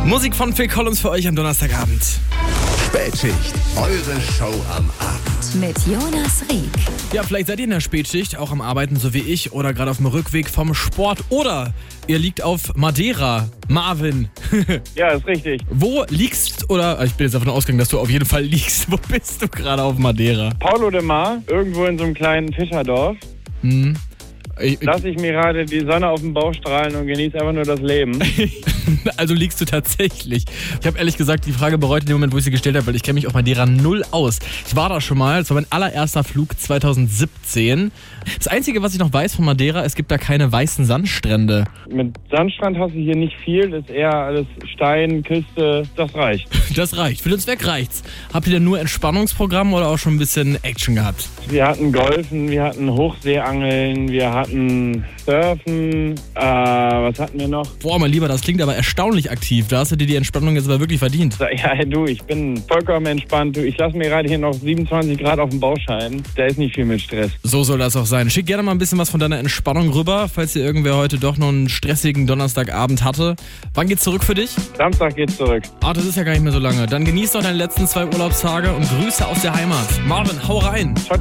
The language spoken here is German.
Musik von Phil Collins für euch am Donnerstagabend. Spätschicht, eure Show am Abend. Mit Jonas Rieck. Ja, vielleicht seid ihr in der Spätschicht, auch am Arbeiten, so wie ich, oder gerade auf dem Rückweg vom Sport. Oder ihr liegt auf Madeira. Marvin. Ja, ist richtig. Wo liegst, oder ich bin jetzt davon ausgegangen, dass du auf jeden Fall liegst. Wo bist du gerade auf Madeira? Paulo de Mar, irgendwo in so einem kleinen Fischerdorf. Lasse ich mir gerade die Sonne auf den Bauch strahlen und genieße einfach nur das Leben. Also liegst du tatsächlich. Ich habe ehrlich gesagt die Frage bereut in dem Moment, wo ich sie gestellt habe, weil ich kenne mich auf Madeira null aus. Ich war da schon mal, es war mein allererster Flug 2017. Das Einzige, was ich noch weiß von Madeira, es gibt da keine weißen Sandstrände. Mit Sandstrand hast du hier nicht viel, das ist eher alles Stein, Küste, das reicht. Das reicht, für den Zweck reicht's. Habt ihr denn nur Entspannungsprogramm oder auch schon ein bisschen Action gehabt? Wir hatten Golfen, wir hatten Hochseeangeln, wir hatten Surfen, was hatten wir noch? Boah, mein Lieber, das klingt aber erstaunlich aktiv. Da hast du dir die Entspannung jetzt aber wirklich verdient. Ja, du, ich bin vollkommen entspannt. Du, ich lasse mir gerade hier noch 27 Grad auf den Bauch scheinen. Da ist nicht viel mit Stress. So soll das auch sein. Schick gerne mal ein bisschen was von deiner Entspannung rüber, falls hier irgendwer heute doch noch einen stressigen Donnerstagabend hatte. Wann geht's zurück für dich? Samstag geht's zurück. Ah, das ist ja gar nicht mehr so lange. Dann genieß doch deine letzten 2 Urlaubstage und Grüße aus der Heimat. Marvin, hau rein. Ciao.